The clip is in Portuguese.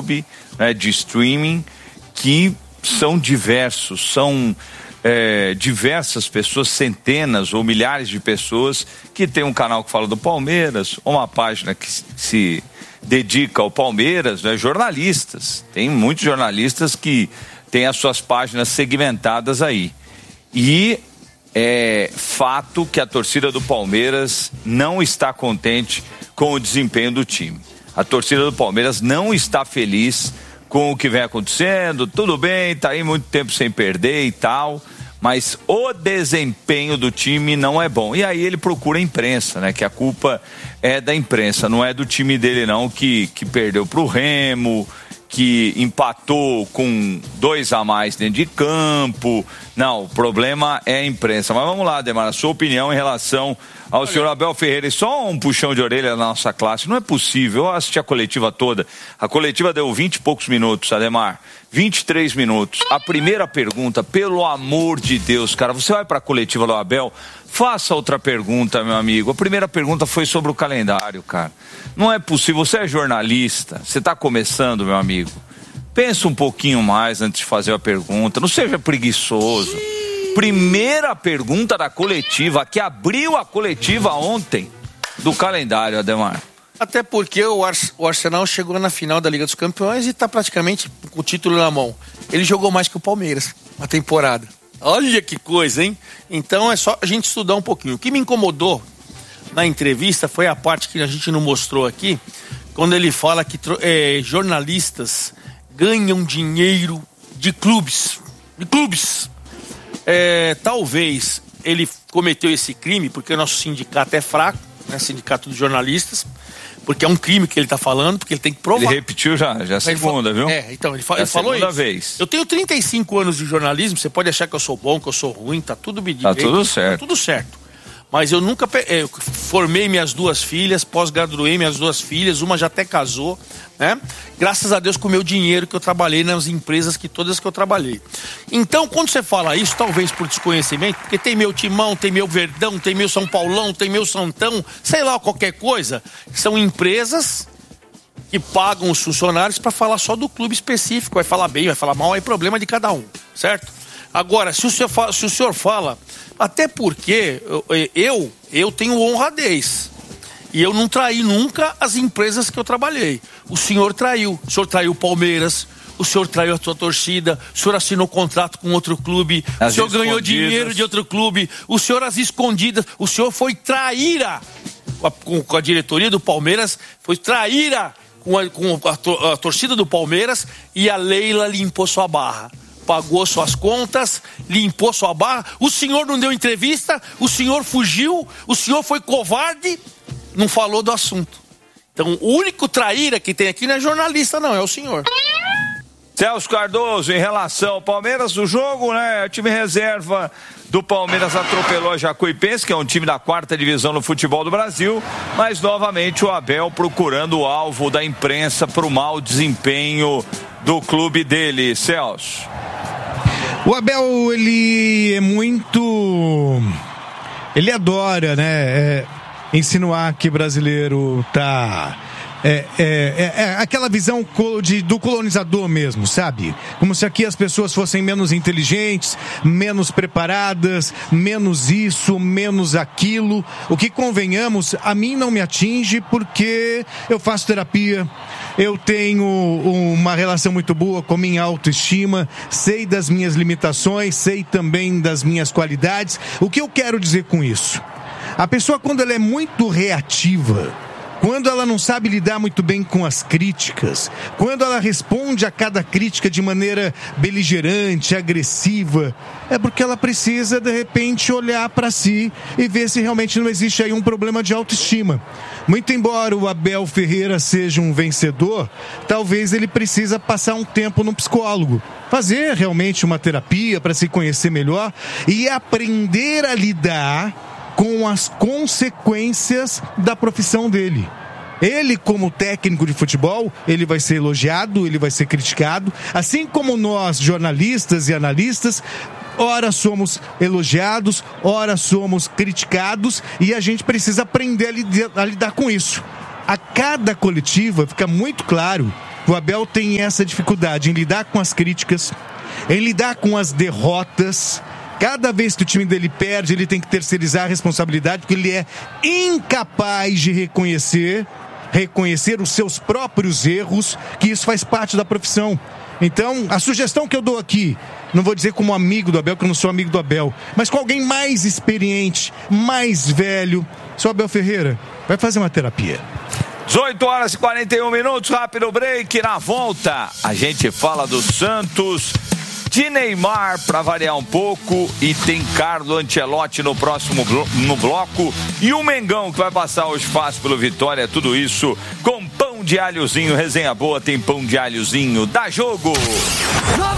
YouTube, né, de streaming, que são diversos, são diversas pessoas, centenas ou milhares de pessoas que tem um canal que fala do Palmeiras, uma página que se dedica ao Palmeiras, né, jornalistas. Tem muitos jornalistas que têm as suas páginas segmentadas aí. E é fato que a torcida do Palmeiras não está contente com o desempenho do time. A torcida do Palmeiras não está feliz com o que vem acontecendo. Tudo bem, tá aí muito tempo sem perder e tal, mas o desempenho do time não é bom. E aí ele procura a imprensa, né? Que a culpa é da imprensa, não é do time dele não, que perdeu pro Remo, que empatou com 2 a mais dentro de campo. Não, o problema é a imprensa. Mas vamos lá, Ademar, a sua opinião em relação ao senhor Abel Ferreira. E só um puxão de orelha na nossa classe. Não é possível, eu assisti a coletiva toda. A coletiva deu 20 e poucos minutos, Ademar. 23 minutos. A primeira pergunta, pelo amor de Deus, cara, você vai para a coletiva do Abel, faça outra pergunta, meu amigo. A primeira pergunta foi sobre o calendário, cara. Não é possível, você é jornalista, você está começando, meu amigo. Pensa um pouquinho mais antes de fazer a pergunta, não seja preguiçoso. Primeira pergunta da coletiva, que abriu a coletiva ontem, do calendário, Ademar. Até porque o Arsenal chegou na final da Liga dos Campeões e está praticamente com o título na mão. Ele jogou mais que o Palmeiras na temporada. Olha que coisa, hein? Então é só a gente estudar um pouquinho. O que me incomodou na entrevista foi a parte que a gente não mostrou aqui, quando ele fala que jornalistas ganham dinheiro de clubes. Talvez ele cometeu esse crime porque o nosso sindicato é fraco, né? Sindicato dos jornalistas, porque é um crime que ele está falando, porque ele tem que provar. Ele repetiu já a segunda, viu? Então, ele falou isso. Segunda vez. Eu tenho 35 anos de jornalismo, você pode achar que eu sou bom, que eu sou ruim, tá tudo medido. Tá tudo certo. Tá tudo certo. Mas eu nunca... Eu formei minhas 2 filhas, pós-graduei minhas 2 filhas, uma já até casou, né? Graças a Deus com o meu dinheiro que eu trabalhei nas empresas todas que eu trabalhei. Então, quando você fala isso, talvez por desconhecimento, porque tem meu Timão, tem meu Verdão, tem meu São Paulão, tem meu Santão, sei lá, qualquer coisa, são empresas que pagam os funcionários para falar só do clube específico, vai falar bem, vai falar mal, é problema de cada um, certo? Agora, se o senhor fala, até porque eu tenho honradez e eu não traí nunca as empresas que eu trabalhei. O senhor traiu o Palmeiras, o senhor traiu a sua torcida, o senhor assinou contrato com outro clube, o senhor ganhou dinheiro de outro clube, o senhor às escondidas, o senhor foi traíra com a diretoria do Palmeiras, foi traíra com a torcida do Palmeiras e a Leila limpou sua barra. Pagou suas contas, limpou sua barra, o senhor não deu entrevista, o senhor fugiu, o senhor foi covarde, não falou do assunto. Então, o único traíra que tem aqui não é jornalista, não, é o senhor. Celso Cardoso, em relação ao Palmeiras, o jogo, né, o time reserva do Palmeiras atropelou a Jacuipense, que é um time da 4ª divisão no futebol do Brasil, mas novamente o Abel procurando o alvo da imprensa para o mau desempenho do clube dele, Celso. O Abel, ele é muito... Ele adora, né, insinuar que brasileiro tá... aquela visão do colonizador mesmo, sabe? Como se aqui as pessoas fossem menos inteligentes, menos preparadas, menos isso, menos aquilo. O que, convenhamos, a mim não me atinge porque eu faço terapia, eu tenho uma relação muito boa com minha autoestima, sei das minhas limitações, sei também das minhas qualidades. O que eu quero dizer com isso? A pessoa, quando ela é muito reativa, quando ela não sabe lidar muito bem com as críticas, quando ela responde a cada crítica de maneira beligerante, agressiva, é porque ela precisa, de repente, olhar para si e ver se realmente não existe aí um problema de autoestima. Muito embora o Abel Ferreira seja um vencedor, talvez ele precisa passar um tempo no psicólogo, fazer realmente uma terapia para se conhecer melhor e aprender a lidar com as consequências da profissão dele. Ele, como técnico de futebol, ele vai ser elogiado, ele vai ser criticado, assim como nós, jornalistas e analistas, ora somos elogiados, ora somos criticados, e a gente precisa aprender a lidar com isso. A cada coletiva fica muito claro que o Abel tem essa dificuldade em lidar com as críticas, em lidar com as derrotas. Cada vez que o time dele perde, ele tem que terceirizar a responsabilidade, porque ele é incapaz de reconhecer os seus próprios erros, que isso faz parte da profissão. Então, a sugestão que eu dou aqui, não vou dizer como amigo do Abel, que eu não sou amigo do Abel, mas com alguém mais experiente, mais velho, seu Abel Ferreira, vai fazer uma terapia. 18 horas e 41 minutos, rápido break. Na volta, a gente fala do Santos, de Neymar, para variar um pouco, e tem Carlo Ancelotti no próximo no bloco, e o Mengão, que vai passar o espaço pelo Vitória. Tudo isso com pão de alhozinho. Resenha boa, tem pão de alhozinho. Dá jogo!